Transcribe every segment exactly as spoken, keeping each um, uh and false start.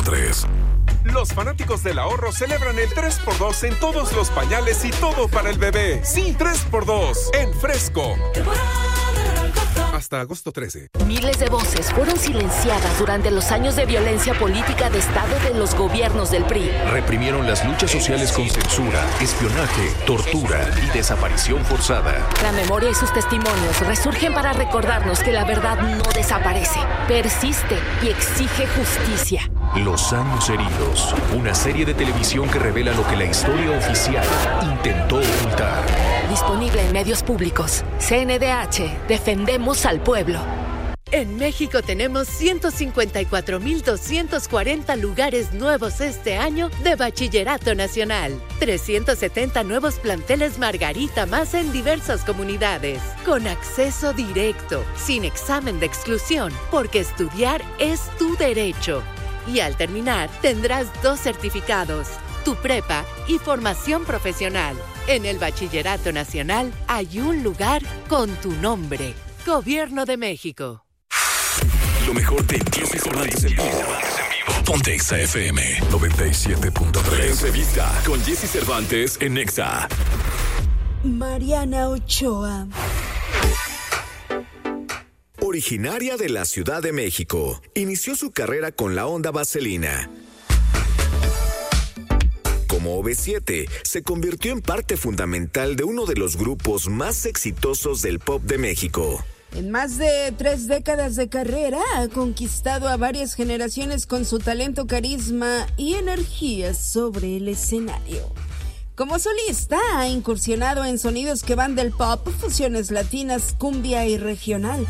tres. Los fanáticos del ahorro celebran el tres por dos en todos los pañales y todo para el bebé. Sí, tres por dos en Fresco. Hasta agosto trece. Miles de voces fueron silenciadas durante los años de violencia política de Estado de los gobiernos del P R I. Reprimieron las luchas sociales con censura, espionaje, tortura y desaparición forzada. La memoria y sus testimonios resurgen para recordarnos que la verdad no desaparece, persiste y exige justicia. Los años heridos, una serie de televisión que revela lo que la historia oficial intentó ocultar. Disponible en medios públicos. C N D H, defendemos al pueblo. En México tenemos ciento cincuenta y cuatro mil doscientos cuarenta lugares nuevos este año de Bachillerato Nacional. trescientos setenta nuevos planteles Margarita más en diversas comunidades. Con acceso directo, sin examen de exclusión, porque estudiar es tu derecho. Y al terminar, tendrás dos certificados, tu prepa y formación profesional. En el Bachillerato Nacional hay un lugar con tu nombre. Gobierno de México. Lo mejor de Jessy Cervantes en vivo. Ponte Exa F M noventa y siete punto tres. Entrevista con Jessy Cervantes en Exa. Mariana Ochoa. Originaria de la Ciudad de México, inició su carrera con la onda vaselina. Como O V siete, se convirtió en parte fundamental de uno de los grupos más exitosos del pop de México. En más de tres décadas de carrera, ha conquistado a varias generaciones con su talento, carisma y energía sobre el escenario. Como solista, ha incursionado en sonidos que van del pop, fusiones latinas, cumbia y regional.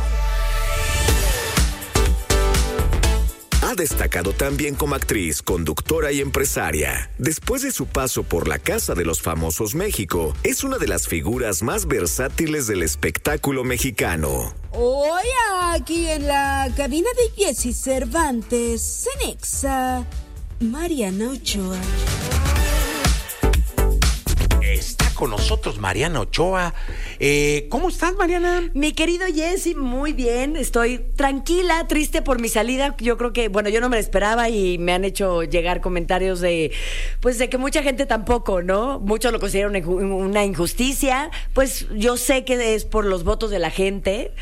Ha destacado también como actriz, conductora y empresaria. Después de su paso por la Casa de los Famosos México, es una de las figuras más versátiles del espectáculo mexicano. Hoy aquí en la cabina de Jessy Cervantes, en Exa, Mariana Ochoa. Está con nosotros Mariana Ochoa. Eh, ¿Cómo estás, Mariana? Mi querido Jessy, muy bien. Estoy tranquila, triste por mi salida. Yo creo que, bueno, yo no me la esperaba y me han hecho llegar comentarios de, pues, de que mucha gente tampoco, ¿no? Muchos lo consideran una injusticia. Pues yo sé que es por los votos de la gente.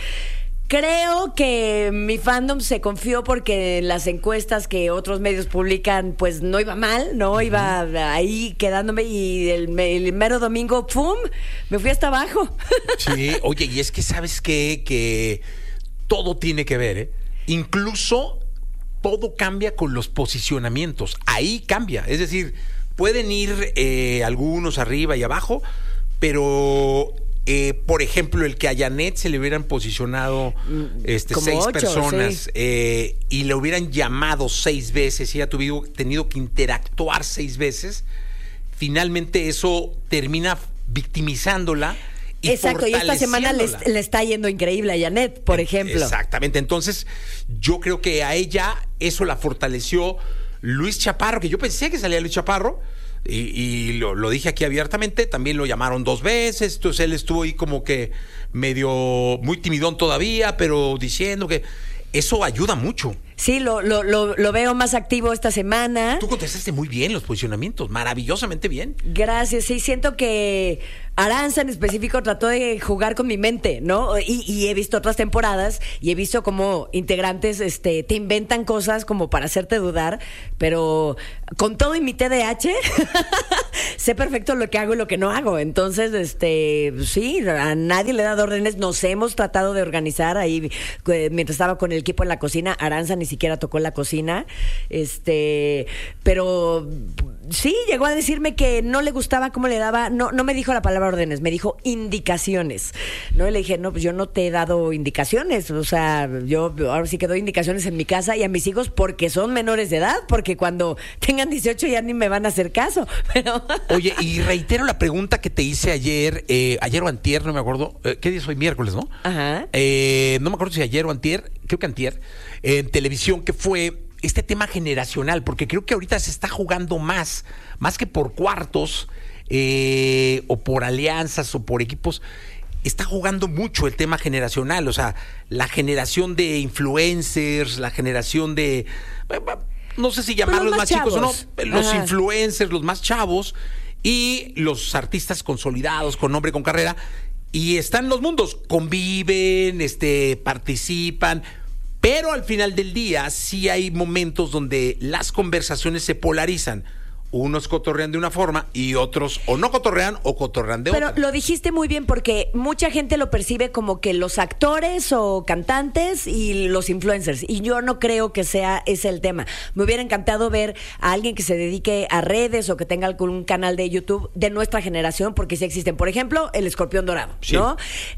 Creo que mi fandom se confió porque en las encuestas que otros medios publican, pues no iba mal, ¿no? Iba ahí quedándome y el, el mero domingo, ¡pum!, me fui hasta abajo. Sí, oye, y es que ¿sabes qué? Que todo tiene que ver, ¿eh? Incluso todo cambia con los posicionamientos. Ahí cambia. Es decir, pueden ir eh, algunos arriba y abajo, pero... Eh, por ejemplo, el que a Janet se le hubieran posicionado este, seis ocho, personas sí. eh, y le hubieran llamado seis veces y ella tuvido, tenido que interactuar seis veces, finalmente eso termina victimizándola. Y exacto, y esta semana le, le está yendo increíble a Janet, por ejemplo. Exactamente, entonces yo creo que a ella eso la fortaleció Luis Chaparro, que yo pensé que salía Luis Chaparro. Y, y lo, lo dije aquí abiertamente, también lo llamaron dos veces, entonces él estuvo ahí como que medio muy timidón todavía, pero diciendo que eso ayuda mucho. Sí, lo, lo, lo, lo veo más activo esta semana. Tú contestaste muy bien los posicionamientos, maravillosamente bien. Gracias, sí, siento que Aranza en específico trató de jugar con mi mente, ¿no? Y, y he visto otras temporadas y he visto como integrantes este, te inventan cosas como para hacerte dudar, pero con todo y mi T D A H sé perfecto lo que hago y lo que no hago. Entonces, este, sí, a nadie le he dado órdenes. Nos hemos tratado de organizar ahí mientras estaba con el equipo en la cocina. Aranza ni siquiera tocó la cocina, este, pero sí, llegó a decirme que no le gustaba cómo le daba, no, no me dijo la palabra órdenes, me dijo indicaciones, ¿no? Y le dije, no, pues yo no te he dado indicaciones, o sea, yo ahora sí que doy indicaciones en mi casa y a mis hijos porque son menores de edad, porque cuando tengan dieciocho ya ni me van a hacer caso, pero... Oye, y reitero la pregunta que te hice ayer, eh, ayer o antier, no me acuerdo, eh, ¿qué día es hoy? Miércoles, ¿no? Ajá. Eh, no me acuerdo si ayer o antier, creo que antier, en televisión, que fue este tema generacional, porque creo que ahorita se está jugando más, más que por cuartos, eh, o por alianzas, o por equipos, está jugando mucho el tema generacional, o sea, la generación de influencers, la generación de... no sé si llamarlos Pues más, los más chicos o no, chavos. los Ajá. influencers, los más chavos y los artistas consolidados, con nombre, con carrera, y están los mundos, conviven, este, participan, pero al final del día sí hay momentos donde las conversaciones se polarizan. Unos cotorrean de una forma y otros o no cotorrean o cotorrean de Pero otra. lo dijiste muy bien porque mucha gente lo percibe como que los actores o cantantes y los influencers. Y yo no creo que sea ese el tema. Me hubiera encantado ver a alguien que se dedique a redes o que tenga algún canal de YouTube de nuestra generación, porque sí existen. Por ejemplo, el Escorpión Dorado, Sí. ¿no?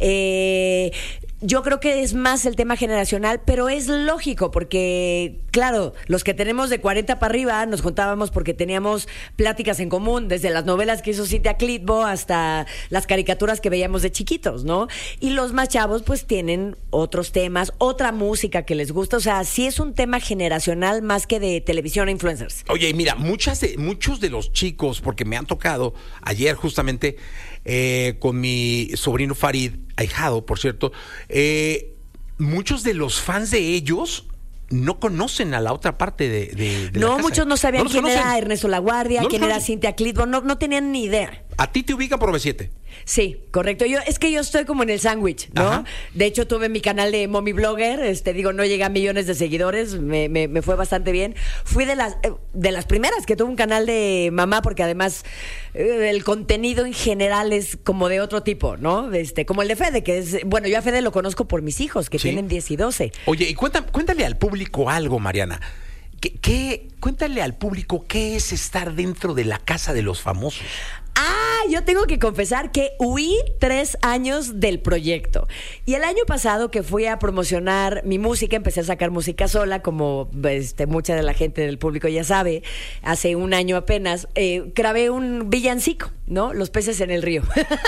Eh... Yo creo que es más el tema generacional, pero es lógico porque, claro, los que tenemos de cuarenta para arriba nos juntábamos porque teníamos pláticas en común, desde las novelas que hizo Cintia Clitbo hasta las caricaturas que veíamos de chiquitos, ¿no? Y los más chavos pues tienen otros temas, otra música que les gusta, o sea, sí es un tema generacional más que de televisión e influencers. Oye, y mira, muchas de, muchos de los chicos, porque me han tocado ayer justamente eh, con mi sobrino Farid, ahijado, por cierto, eh, muchos de los fans de ellos no conocen a la otra parte de, de, de la No, casa. muchos no sabían los quién conocen. era Ernesto Laguardia, No los quién era conocen. Cintia Clitbo, no, no tenían ni idea. A ti te ubican por B siete. Sí, correcto. Yo es que yo estoy como en el sándwich, ¿no? Ajá. De hecho, tuve mi canal de Mommy Blogger, este, digo, no llegué a millones de seguidores, me, me, me fue bastante bien. Fui de las eh, de las primeras que tuve un canal de mamá, porque además eh, el contenido en general es como de otro tipo, ¿no? Este, como el de Fede, que es, bueno, yo a Fede lo conozco por mis hijos, que Sí. tienen diez y doce. Oye, y cuéntame, cuéntale al público algo, Mariana. ¿Qué, qué, cuéntale al público qué es estar dentro de la casa de los famosos. Ah, yo tengo que confesar que huí tres años del proyecto. Y el año pasado que fui a promocionar mi música, empecé a sacar música sola, como este, mucha de la gente del público ya sabe, hace un año apenas, eh, grabé un villancico, ¿no? Los peces en el río.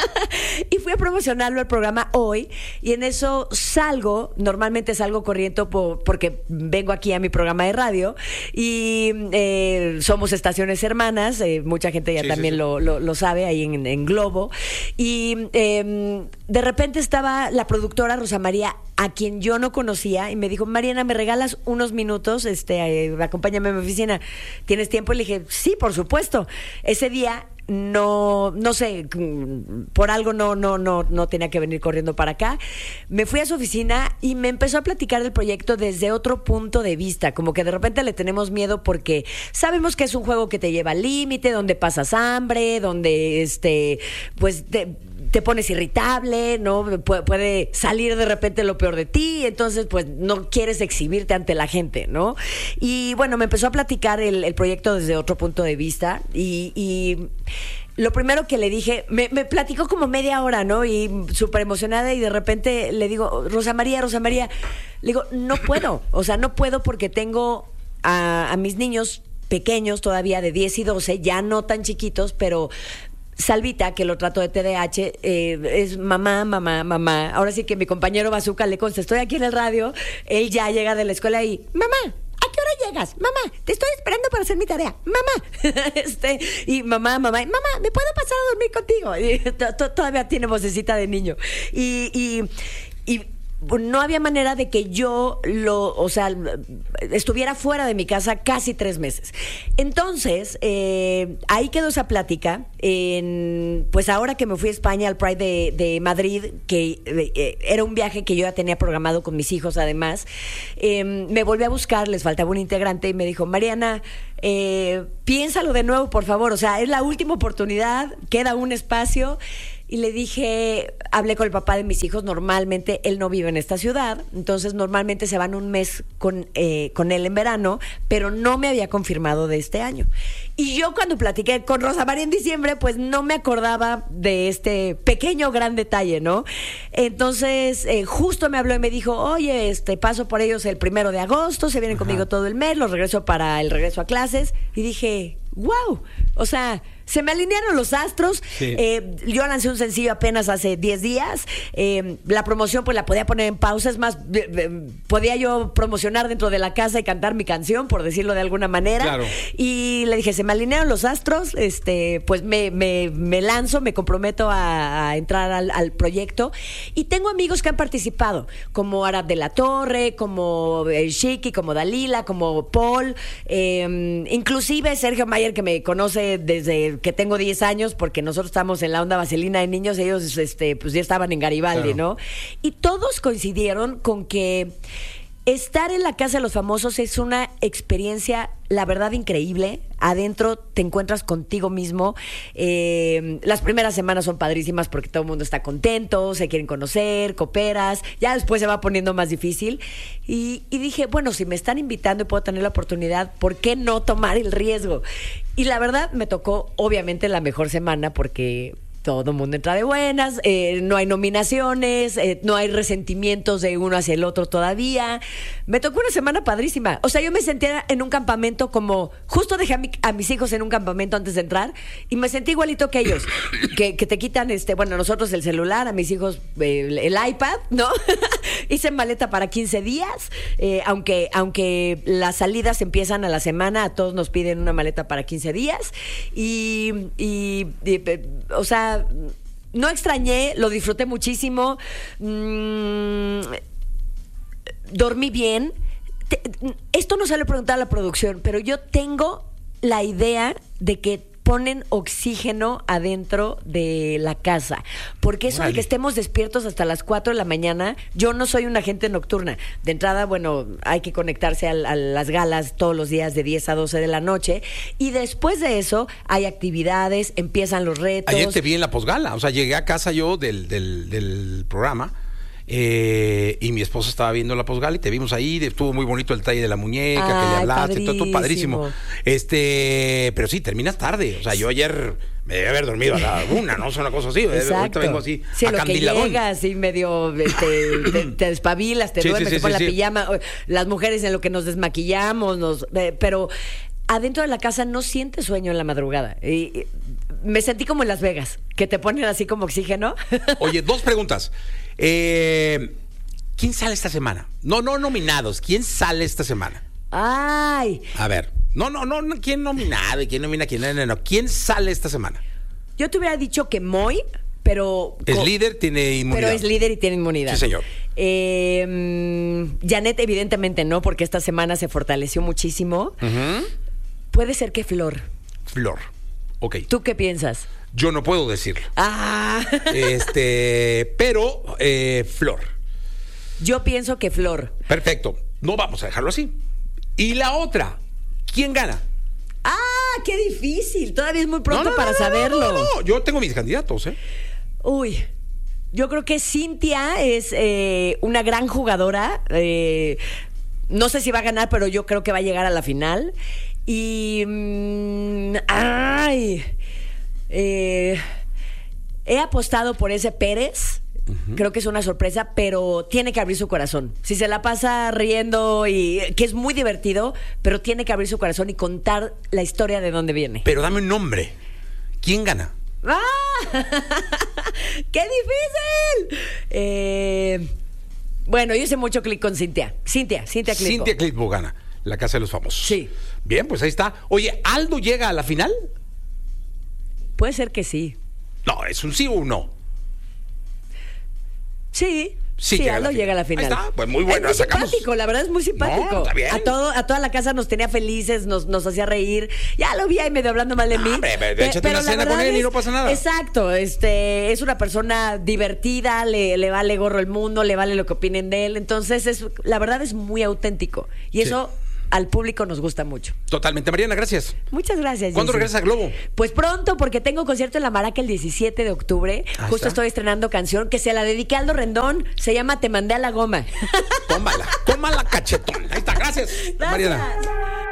Y fui a promocionarlo al programa hoy, y en eso salgo, normalmente salgo corriendo por, porque vengo aquí a mi programa de radio, y eh, somos estaciones hermanas, eh, mucha gente ya Sí, también sí, sí. Lo, lo, lo sabe ahí en, en Globo, y eh, de repente estaba la productora Rosa María, a quien yo no conocía, y me dijo: Mariana, ¿me regalas unos minutos? Este, eh, acompáñame a mi oficina, ¿tienes tiempo? Y le dije: sí, por supuesto. Ese día no, no sé, por algo no, no, no, no tenía que venir corriendo para acá. Me fui a su oficina y me empezó a platicar del proyecto desde otro punto de vista, como que de repente le tenemos miedo porque sabemos que es un juego que te lleva al límite, donde pasas hambre, donde este, pues te, te pones irritable, ¿no? Pu- puede salir de repente lo peor de ti, entonces pues no quieres exhibirte ante la gente, ¿no? Y bueno, me empezó a platicar el, el proyecto desde otro punto de vista, y, y lo primero que le dije, me, me platicó como media hora, ¿no? Y súper emocionada, y de repente le digo: Rosa María, Rosa María, le digo, no puedo, o sea, no puedo porque tengo a, a mis niños pequeños todavía de diez y doce, ya no tan chiquitos, pero Salvita, que lo trato de T D A H, eh, es mamá, mamá, mamá. Ahora sí que mi compañero Bazooka le consta: estoy aquí en el radio, él ya llega de la escuela y: mamá, ¿a qué hora llegas? Mamá, te estoy esperando para hacer mi tarea. Mamá. este, y mamá, mamá, y, mamá, ¿me puedo pasar a dormir contigo? Y to- to- todavía tiene vocecita de niño. Y, y, y no había manera de que yo lo, o sea, estuviera fuera de mi casa casi tres meses. Entonces, eh, ahí quedó esa plática. En, pues ahora que me fui a España al Pride de, de Madrid, que eh, era un viaje que yo ya tenía programado con mis hijos además, eh, me volví a buscar, les faltaba un integrante y me dijo: Mariana, eh, piénsalo de nuevo, por favor, o sea, es la última oportunidad, queda un espacio. Y le dije, hablé con el papá de mis hijos, normalmente él no vive en esta ciudad, entonces normalmente se van un mes con, eh, con él en verano, pero no me había confirmado de este año. Y yo cuando platiqué con Rosa María en diciembre, pues no me acordaba de este pequeño gran detalle, ¿no? Entonces, eh, justo me habló y me dijo: oye, este, paso por ellos el primero de agosto, se vienen Ajá. conmigo todo el mes, los regreso para el regreso a clases. Y dije: wow, o sea, Se me alinearon los astros. Sí. Eh, yo lancé un sencillo apenas hace diez días. Eh, la promoción pues la podía poner en pausa. Es más, eh, eh, podía yo promocionar dentro de la casa y cantar mi canción, por decirlo de alguna manera. Claro. Y le dije, se me alinearon los astros, este, pues me, me, me lanzo, me comprometo a, a entrar al, al proyecto. Y tengo amigos que han participado, como Arad de la Torre, como eh, Shiki, como Dalila, como Paul, eh, inclusive Sergio Mayer, que me conoce desde que tengo diez años, porque nosotros estamos en la onda vaselina de niños, ellos este, pues ya estaban en Garibaldi, claro. ¿no? Y todos coincidieron con que estar en la Casa de los Famosos es una experiencia, la verdad, increíble. Adentro te encuentras contigo mismo. Eh, las primeras semanas son padrísimas porque todo el mundo está contento, se quieren conocer, cooperas. Ya después se va poniendo más difícil. Y, y dije, bueno, si me están invitando y puedo tener la oportunidad, ¿por qué no tomar el riesgo? Y la verdad me tocó, obviamente, la mejor semana porque todo el mundo entra de buenas, eh, no hay nominaciones, eh, no hay resentimientos de uno hacia el otro todavía. Me tocó una semana padrísima. O sea, yo me sentía en un campamento como... Justo dejé a, mi, a mis hijos en un campamento antes de entrar y me sentí igualito que ellos. Que, que te quitan, este bueno, nosotros el celular, a mis hijos eh, el, el iPad, ¿no? Hice maleta para quince días. Eh, aunque, aunque las salidas empiezan a la semana, a todos nos piden una maleta para quince días. Y, y, y o sea... No extrañé, lo disfruté muchísimo. Mm, dormí bien. Te, esto no se lo he preguntado a la producción, pero yo tengo la idea de que ponen oxígeno adentro de la casa. Porque eso Vale. de que estemos despiertos hasta las cuatro de la mañana, yo no soy una gente nocturna. De entrada, bueno, hay que conectarse a, a las galas todos los días de diez a doce de la noche. Y después de eso, hay actividades, empiezan los retos. Ayer te vi en la posgala. O sea, llegué a casa yo del, del, del programa. Eh, y mi esposa estaba viendo la posgala y te vimos ahí, estuvo muy bonito el detalle de la muñeca, Ay, que le hablaste, todo, todo padrísimo. padrísimo. Este, pero sí, terminas tarde. O sea, yo ayer me debe haber dormido a la una, ¿no? Es una cosa así. Exacto. Ahorita vengo así, sí, lo que acandiladón. llegas y medio este, te, te despabilas, te Sí, duermes, sí, te sí, pones sí, la sí. pijama. Las mujeres en lo que nos desmaquillamos, nos, eh, pero adentro de la casa no sientes sueño en la madrugada. Y, y me sentí como en Las Vegas, que te ponen así como oxígeno. Oye, dos preguntas. Eh, ¿Quién sale esta semana? No, no nominados. ¿Quién sale esta semana? Ay. A ver. No, no, no. no, ¿Quién nominado? ¿Y quién nomina a quién? No, no, no. ¿Quién sale esta semana? Yo te hubiera dicho que Moy, pero... Es co- líder, tiene inmunidad. Pero es líder y tiene inmunidad. Sí, señor. Eh, mm, Janet, evidentemente no, porque esta semana se fortaleció muchísimo. Ujú. Puede ser que Flor. Flor. Ok. ¿Tú qué piensas? Yo no puedo decirlo. Ah. Este, pero eh, Flor. Yo pienso que Flor. Perfecto. No vamos a dejarlo así. Y la otra, ¿quién gana? ¡Ah! ¡Qué difícil! Todavía es muy pronto No, no, para no, no, saberlo. No, no, no. Yo tengo mis candidatos, ¿eh? Uy. Yo creo que Cintia es eh, una gran jugadora. Eh, no sé si va a ganar, pero yo creo que va a llegar a la final. Y. mm, ¡Ay! Eh, he apostado por ese Pérez. Uh-huh. Creo que es una sorpresa, pero tiene que abrir su corazón. Si se la pasa riendo y que es muy divertido, pero tiene que abrir su corazón y contar la historia de dónde viene. Pero dame un nombre. ¿Quién gana? ¡Ah! ¡Qué difícil! Eh, bueno, yo hice mucho clic con Cintia. Cintia, Cintia Clitbo. Cintia Clitbo gana. La Casa de los Famosos. Sí. Bien, pues ahí está. Oye, ¿Aldo llega a la final? Puede ser que sí. No, es un sí o un no. Sí. Sí, Sí, llega a la Aldo final. llega a la final. Ahí está, pues muy bueno, Es muy la sacamos. simpático, la verdad es muy simpático. No, está bien. A todo, a toda la casa nos tenía felices, nos, nos hacía reír. Ya lo vi ahí medio hablando mal de mí. No, hombre, pero Pe- échate una la cena con verdad él y es- no pasa nada. Exacto, este, es una persona divertida, le, le vale gorro el mundo, le vale lo que opinen de él. Entonces, es, la verdad es muy auténtico. Y Sí. eso al público nos gusta mucho. Totalmente. Mariana, gracias. Muchas gracias. ¿Cuándo Jessy. regresas a Globo? Pues pronto, porque tengo concierto en La Maraca el diecisiete de octubre. Ahí Justo está. estoy estrenando canción que se la dediqué a Aldo Rendón. Se llama Te mandé a la goma. Tómala. Tómala cachetón. Ahí está. Gracias, Gracias. Mariana.